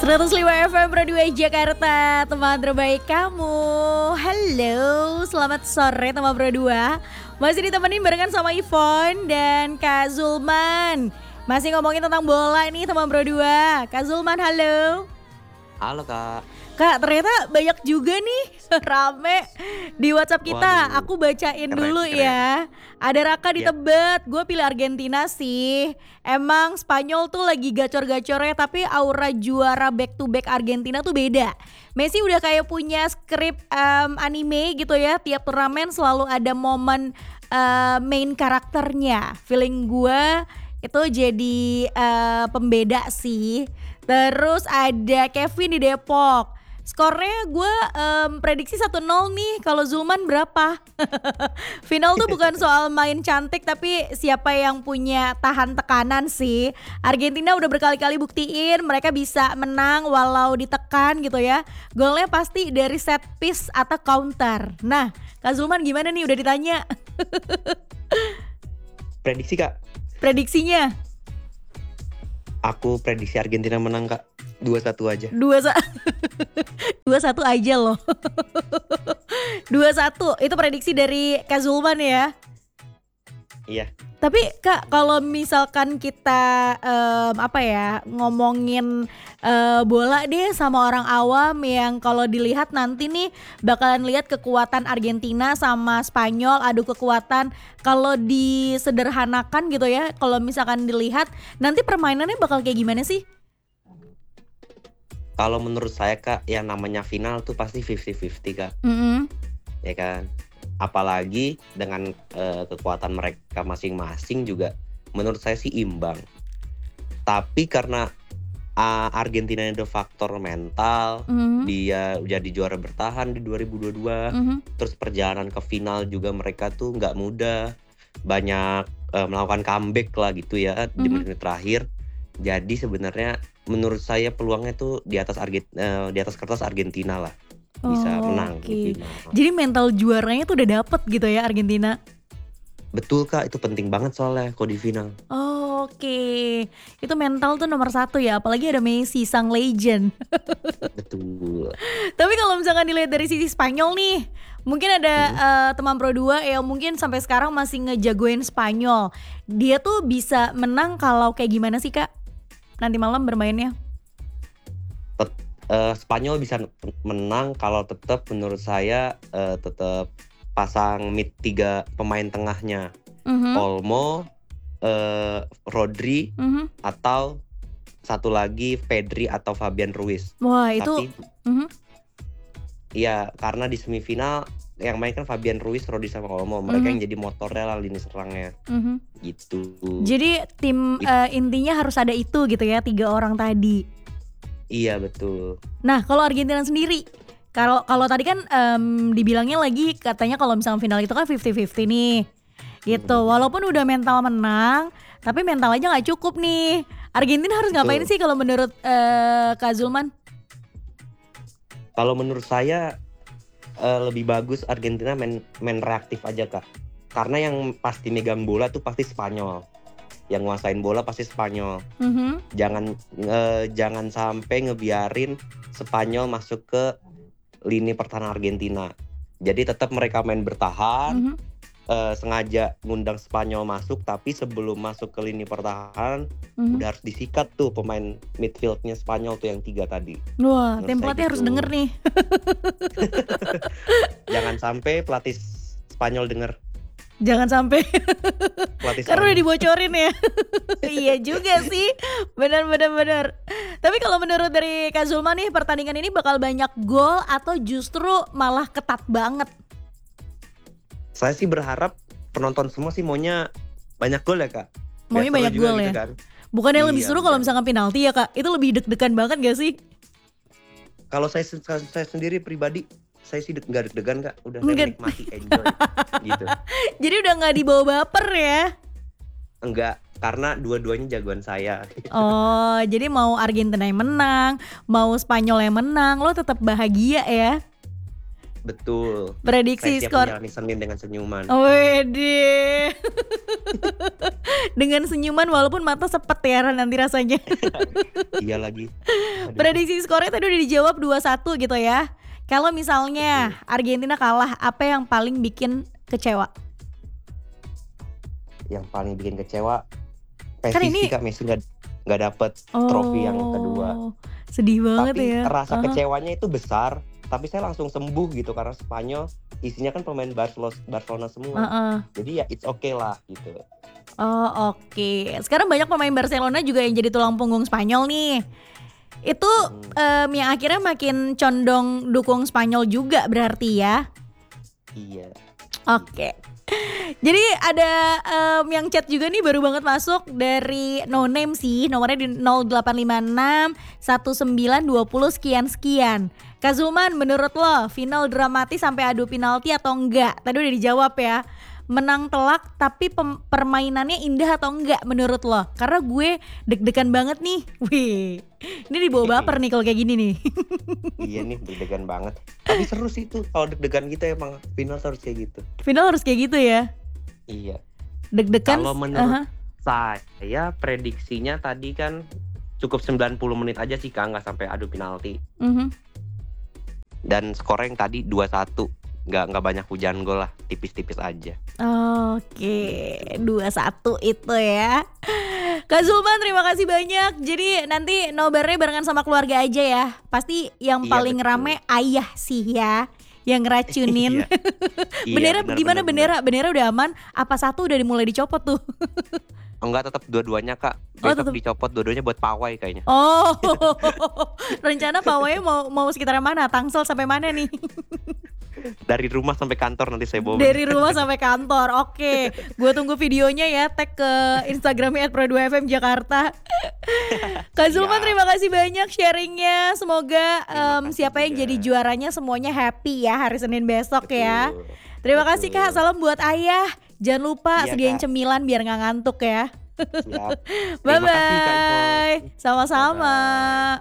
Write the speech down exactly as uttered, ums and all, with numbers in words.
seratus lima F M Broadway Jakarta, teman terbaik kamu. Halo, selamat sore teman Brodua. Masih ditemenin barengan sama Ivonne dan Kak Zulman. Masih ngomongin tentang bola nih teman Brodua. Kak Zulman, halo. Halo Kak. Kak, ternyata banyak juga nih rame di WhatsApp kita. Waduh, Aku bacain keren, dulu keren. ya. Ada Raka di Ya. Tebet. Gue pilih Argentina sih. Emang Spanyol tuh lagi gacor-gacornya, tapi aura juara back to back Argentina tuh beda. Messi udah kayak punya skrip em, anime gitu ya. Tiap turnamen selalu ada momen eh, main karakternya. Feeling gue itu jadi eh, pembeda sih. Terus ada Kevin di Depok. Skornya gue em, prediksi satu nol nih. Kalau Zulman berapa? Final tuh bukan soal main cantik, tapi siapa yang punya tahan tekanan sih. Argentina udah berkali-kali buktiin mereka bisa menang walau ditekan gitu ya. Golnya pasti dari set piece atau counter. Nah, Kak Zulman gimana nih, udah ditanya? Prediksi Kak. Prediksinya? Aku prediksi Argentina menang Kak. dua satu aja. Dua sa- dua satu aja loh. Dua satu itu prediksi dari Kak Zulman ya. Iya. Tapi Kak, kalau misalkan kita em, apa ya ngomongin eh, bola deh sama orang awam yang kalau dilihat nanti nih bakalan lihat kekuatan Argentina sama Spanyol adu kekuatan. Kalau disederhanakan gitu ya, kalau misalkan dilihat nanti permainannya bakal kayak gimana sih? Kalau menurut saya Kak, yang namanya final tuh pasti lima puluh lima puluh Kak. Mm-mm. Ya kan? Apalagi dengan eh, kekuatan mereka masing-masing juga menurut saya sih imbang. Tapi karena ah, Argentina ada faktor mental, Mhm. dia jadi juara bertahan di dua ribu dua puluh dua. Mhm. Terus perjalanan ke final juga mereka tuh nggak mudah, banyak eh, melakukan comeback lah gitu ya di Mhm. menit terakhir. Jadi sebenarnya menurut saya peluangnya tuh di atas Arget, eh, di atas kertas Argentina lah bisa Oh, menang oke. di final. Jadi mental juaranya tuh udah dapet gitu ya Argentina. Betul Kak, itu penting banget soalnya kalau di final. Oh, oke. Itu mental tuh nomor satu ya, apalagi ada Messi, sang legend. Betul. Tapi kalau misalkan dilihat dari sisi Spanyol nih, mungkin ada Hmm. eh, teman Pro dua yang mungkin sampai sekarang masih ngejagoin Spanyol. Dia tuh bisa menang kalau kayak gimana sih Kak? Nanti malam bermainnya. Tet- eh, Spanyol bisa menang kalau tetap menurut saya eh, tetap pasang mid tiga pemain tengahnya. Mhm, Olmo, eh, Rodri, mhm. atau satu lagi Pedri atau Fabian Ruiz. Wah itu, Tapi mhm, ya karena di semifinal yang main kan Fabian Ruiz, Rodri sama Olmo. Mereka Mhm. yang jadi motornya lah lini serangnya mhm. gitu. Jadi tim It- eh, intinya harus ada itu gitu ya, tiga orang tadi. Iya betul. Nah, kalau Argentina sendiri, kalau kalau tadi kan em, dibilangnya lagi katanya kalau misalnya final itu kan lima puluh lima puluh nih. Gitu. Hmm. Walaupun udah mental menang, tapi mental aja nggak cukup nih. Argentina harus ngapain Betul. sih kalau menurut eh, Kak Zulman? Kalau menurut saya eh, lebih bagus Argentina main main reaktif aja Kak. Karena yang pasti megang bola tuh pasti Spanyol. Yang nguasain bola pasti Spanyol. Mhm, Jangan eh, jangan sampai ngebiarin Spanyol masuk ke lini pertahanan Argentina. Jadi tetap mereka main bertahan, mhm. eh, sengaja ngundang Spanyol masuk, tapi sebelum masuk ke lini pertahanan Mhm. udah harus disikat tuh pemain midfieldnya Spanyol tuh yang tiga tadi. Wah, Menurut template saya harus gitu. denger nih. Jangan sampai pelatih Spanyol denger, Jangan sampai. pelatih Karena udah Spanyol. dibocorin ya. Iya juga sih. Benar benar benar. Tapi kalau menurut dari Kak Zulman nih, pertandingan ini bakal banyak gol atau justru malah ketat banget? Saya sih berharap penonton semua sih maunya banyak gol ya Kak. Biar Maunya seru banyak juga gol gitu ya. kan. Bukannya lebih Iya, seru kalau benar. misalkan penalti ya Kak? Itu lebih deg-degan banget gak sih? Kalau saya, saya saya sendiri pribadi, saya sih deg- nggak deg-degan Kak. Udah saya Enggak. menikmati, enjoy gitu. Jadi udah gak dibawa baper ya? Enggak, karena dua-duanya jagoan saya. Oh, jadi mau Argentina yang menang, mau Spanyol yang menang, lo tetap bahagia ya? Betul. Prediksi Saya siap skor. menjalani Senin dengan senyuman. Wede. Dengan senyuman walaupun mata sepet ya nanti rasanya. Iya lagi. Aduh. Prediksi skornya tadi udah dijawab dua satu gitu ya. Kalau misalnya Argentina kalah, apa yang paling bikin kecewa? Yang paling bikin kecewa Kan Messi ini- sih, Kak. Messi nggak nggak dapet trofi yang kedua. Sedih banget Tapi ya. rasa Uh-huh. kecewanya itu besar. Tapi saya langsung sembuh gitu karena Spanyol isinya kan pemain Barcelona, Barcelona semua. Uh-uh. Jadi ya it's okay lah gitu. Oh oke. Sekarang banyak pemain Barcelona juga yang jadi tulang punggung Spanyol nih. Itu Hmm, em, yang akhirnya makin condong dukung Spanyol juga berarti ya. iya. Oke. Jadi ada em, yang chat juga nih baru banget masuk dari no name sih, nomornya di nol delapan lima enam satu sembilan dua nol sekian sekian. Kak Zulman, menurut lo final dramatis sampai adu penalti atau enggak? Tadi udah dijawab ya. Menang telak tapi pem- permainannya indah atau enggak menurut lo? Karena gue deg-degan banget nih. Wih, ini dibawa baper nih kalau kayak gini nih. Iya nih deg-degan banget. Tapi seru sih tuh kalau deg-degan gitu emang final harus kayak gitu. Final harus kayak gitu ya. Iya. Deg-degan. Kalau menurut Aha. saya prediksinya tadi kan cukup sembilan puluh menit aja sih, Kak, nggak sampai adu penalti. Mhm. Dan skornya yang tadi dua satu. Nggak nggak banyak hujan gol lah, tipis-tipis aja. Oke, dua satu itu ya. Kak Zulman terima kasih banyak. Jadi nanti nobarnya barengan sama keluarga aja ya. Pasti yang Iya, paling betul. rame ayah sih ya, yang ngeracunin. Iya. Iya, Bendera benar, gimana benar, bendera? Bendera udah aman? Apa satu udah dimulai dicopot tuh? benar. Enggak, tetap dua-duanya, Kak. Oh, Besok tetap. dicopot dua-duanya buat pawai kayaknya. Oh, rencana pawainya mau mau sekitaran mana? Tangsel sampai mana nih? Dari rumah sampai kantor nanti saya bawa. Dari rumah sampai kantor. Oke, gue tunggu videonya ya. Tag ke Instagramnya at pro dua F M Jakarta. Kak Zulman Siap. terima kasih banyak sharingnya. Semoga Terima em, kasih siapa yang juga. jadi juaranya semuanya happy ya hari Senin besok ya. Betul. Terima kasih Betul. Kak. Salam buat ayah. Jangan lupa Iya, sediain Kak. cemilan biar nggak ngantuk ya. Siap. Bye Terima kasih, Kak Ipon. bye. Sama-sama. Bye-bye.